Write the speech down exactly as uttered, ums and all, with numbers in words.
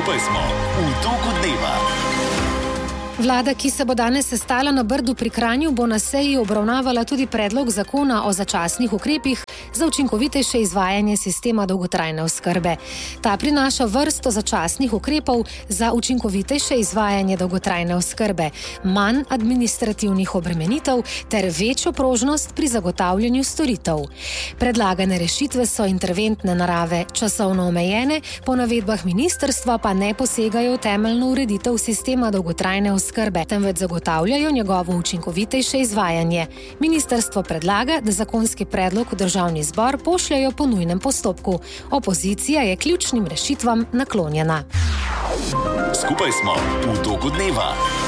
Skupaj smo v toku dneva. Vlada, ki se bo danes sestala na Brdu pri Kranju, bo na seji obravnavala tudi predlog zakona o začasnih ukrepih za učinkovitejše izvajanje sistema dolgotrajne oskrbe. Ta prinaša vrsto začasnih ukrepov za učinkovitejše izvajanje dolgotrajne oskrbe, manj administrativnih obremenitev ter večjo prožnost pri zagotavljanju storitev. Predlagane rešitve so interventne narave, časovno omejene, po navedbah ministrstva pa ne posegajo v temeljno ureditev sistema dolgotrajne oskrbe. skrbe, temveč zagotavljajo njegovo učinkovitejše izvajanje. Ministrstvo predlaga, da zakonski predlog v državni zbor pošljajo po nujnem postopku. Opozicija je ključnim rešitvam naklonjena. Skupaj smo v toku dneva.